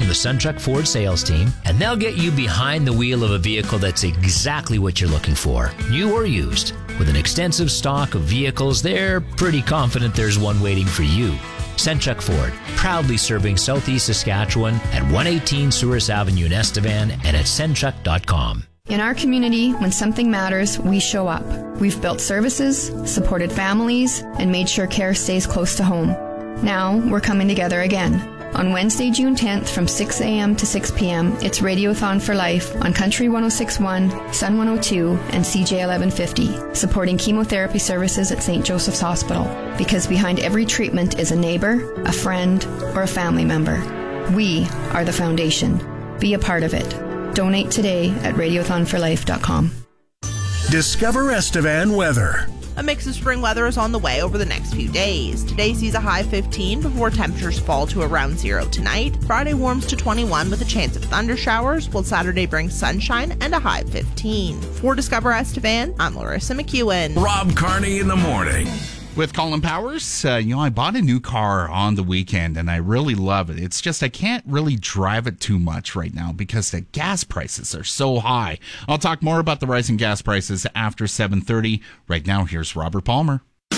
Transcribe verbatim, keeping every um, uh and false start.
the SunTruck Ford sales team, and they'll get you behind the wheel of a vehicle that's exactly what you're looking for, new or used. With an extensive stock of vehicles, they're pretty confident there's one waiting for you. SunTruck Ford, proudly serving Southeast Saskatchewan at one eighteen Souris Avenue in Estevan and at sentruck dot com. In our community, when something matters, we show up. We've built services, supported families, and made sure care stays close to home. Now, we're coming together again. On Wednesday, June tenth from six a.m. to six p.m., it's Radiothon for Life on Country one oh six point one, Sun one oh two, and C J eleven fifty, supporting chemotherapy services at Saint Joseph's Hospital. Because behind every treatment is a neighbor, a friend, or a family member. We are the foundation. Be a part of it. Donate today at radiothon for life dot com. Discover Estevan weather. A mix of spring weather is on the way over the next few days. Today sees a high fifteen before temperatures fall to around zero tonight. Friday warms to twenty-one with a chance of thunder showers, while Saturday brings sunshine and a high fifteen. For Discover Estevan, I'm Larissa McEwen. Rob Carney in the morning. With Colin Powers, uh, you know, I bought a new car on the weekend and I really love it. It's just I can't really drive it too much right now because the gas prices are so high. I'll talk more about the rising gas prices after seven thirty. Right now, here's Robert Palmer.